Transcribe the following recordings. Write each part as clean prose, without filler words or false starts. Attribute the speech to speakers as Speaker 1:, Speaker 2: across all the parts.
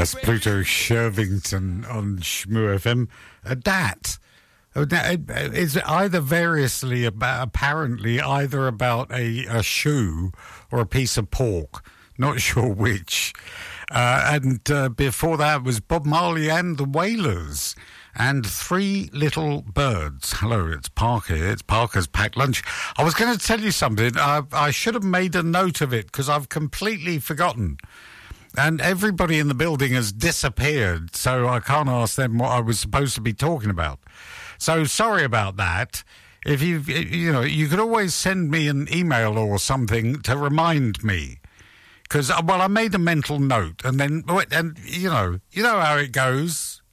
Speaker 1: That's Pluto Shervington on Shmoo FM. Dat is either variously apparently either about a shoe or a piece of pork. Not sure which. And before that was Bob Marley and the Wailers and Three Little Birds. Hello, it's Parker. It's Parker's Packed Lunch. I was going to tell you something. I should have made a note of it because I've completely forgotten. And everybody in the building has disappeared, so I can't ask them what I was supposed to be talking about. So sorry about that. If you could always send me an email or something to remind me. Because, I made a mental note, and then, you know how it goes.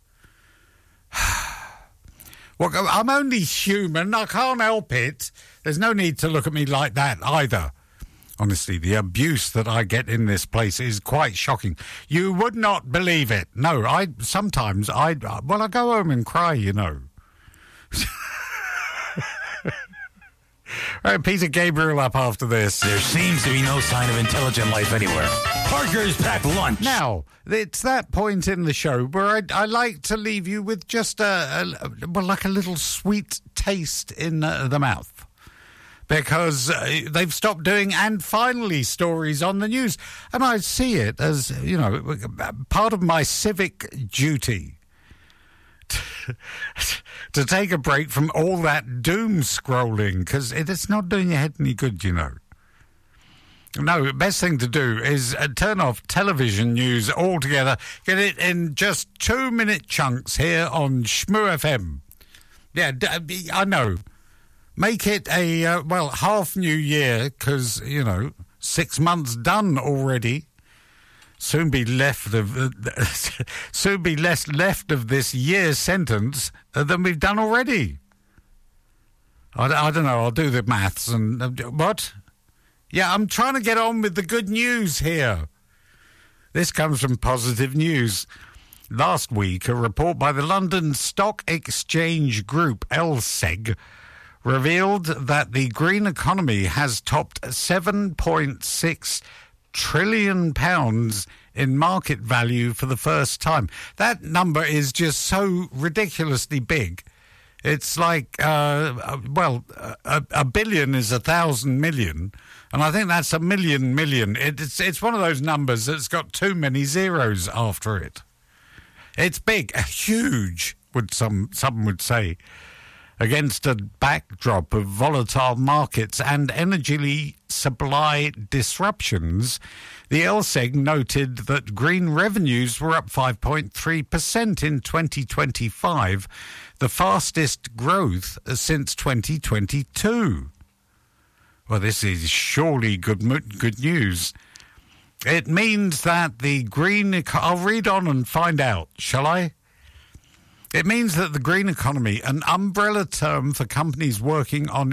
Speaker 1: Well, I'm only human. I can't help it. There's no need to look at me like that either. Honestly, the abuse that I get in this place is quite shocking. You would not believe it. No, I go home and cry, you know. Right, Peter Gabriel up after this.
Speaker 2: There seems to be no sign of intelligent life anywhere. Parker's Packed Lunch.
Speaker 1: Now, it's that point in the show where I like to leave you with just like a little sweet taste in the mouth. Because they've stopped doing and finally stories on the news. And I see it as, part of my civic duty to take a break from all that doom scrolling, because it's not doing your head any good, you know. No, the best thing to do is turn off television news altogether. Get it in just 2-minute chunks here on Shmoo FM. Yeah, I know. Make it a, half new year, because, 6 months done already. Soon be less left of this year's sentence than we've done already. I don't know. I'll do the maths and what? Yeah, I'm trying to get on with the good news here. This comes from Positive News. Last week, a report by the London Stock Exchange Group, LSEG, revealed that the green economy has topped £7.6 trillion in market value for the first time. That number is just so ridiculously big. It's like, a billion is 1,000 million, and I think that's a million. It's one of those numbers that's got too many zeros after it. It's big, huge, some would say. Against a backdrop of volatile markets and energy supply disruptions, the LSEG noted that green revenues were up 5.3% in 2025, the fastest growth since 2022. Well, this is surely good news. It means that the green... I'll read on and find out, shall I? It means that the green economy, an umbrella term for companies working on